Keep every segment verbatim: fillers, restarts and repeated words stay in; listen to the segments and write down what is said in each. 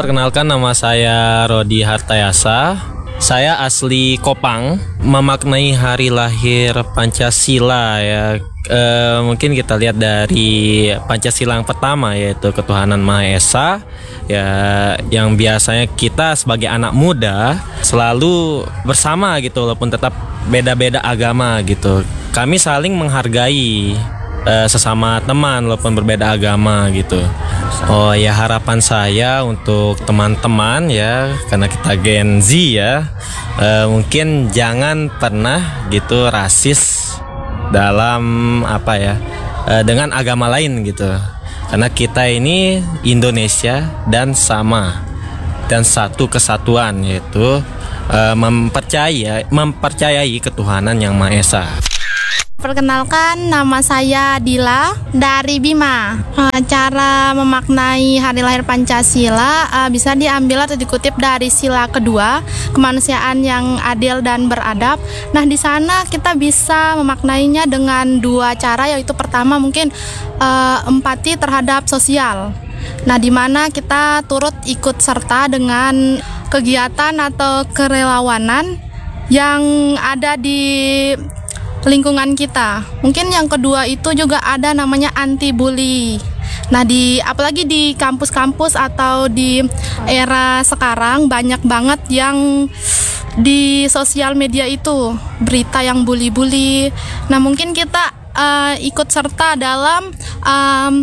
perkenalkan nama saya Rodi Hartayasa. Saya asli Kopang, memaknai hari lahir Pancasila ya. E, mungkin kita lihat dari Pancasila yang pertama, yaitu ketuhanan Maha Esa ya, yang biasanya kita sebagai anak muda selalu bersama gitu, walaupun tetap beda-beda agama gitu. Kami saling menghargai Uh, sesama teman walaupun berbeda agama gitu. Oh ya, harapan saya untuk teman-teman ya, karena kita Gen Z ya, uh, mungkin jangan pernah gitu rasis dalam apa ya, uh, dengan agama lain gitu. Karena kita ini Indonesia dan sama dan satu kesatuan, yaitu uh, mempercaya mempercayai ketuhanan yang Maha Esa. Perkenalkan, nama saya Dila dari Bima. Cara memaknai hari lahir Pancasila bisa diambil atau dikutip dari sila kedua, kemanusiaan yang adil dan beradab. Nah, di sana kita bisa memaknainya dengan dua cara, yaitu pertama mungkin uh, empati terhadap sosial. Nah, di mana kita turut ikut serta dengan kegiatan atau kerelawanan yang ada di lingkungan kita. Mungkin yang kedua itu juga ada namanya anti bully. Nah, di apalagi di kampus-kampus atau di era sekarang banyak banget yang di sosial media itu berita yang bully-bully. Nah, mungkin kita uh, ikut serta dalam um,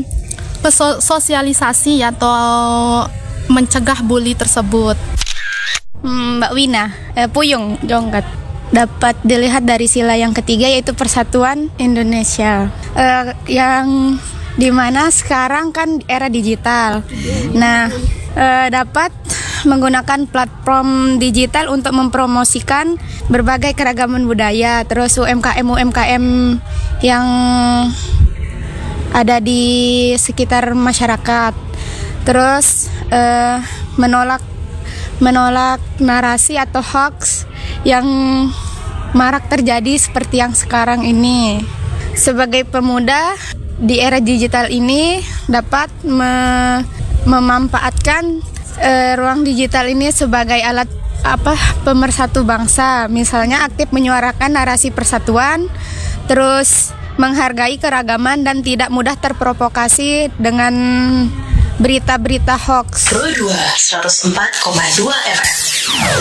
sosialisasi atau mencegah bully tersebut. Hmm, Mbak Wina, eh, Puyung Jongkat. Dapat dilihat dari sila yang ketiga, yaitu Persatuan Indonesia, uh, yang dimana sekarang kan era digital. Nah, uh, dapat menggunakan platform digital untuk mempromosikan berbagai keragaman budaya, terus U M K M U M K M yang ada di sekitar masyarakat, terus uh, menolak menolak narasi atau hoax yang marak terjadi seperti yang sekarang ini. Sebagai pemuda di era digital ini dapat me- memanfaatkan uh, ruang digital ini sebagai alat apa pemersatu bangsa. Misalnya aktif menyuarakan narasi persatuan, terus menghargai keragaman dan tidak mudah terprovokasi dengan berita-berita hoax. Pro dua seratus empat koma dua F M.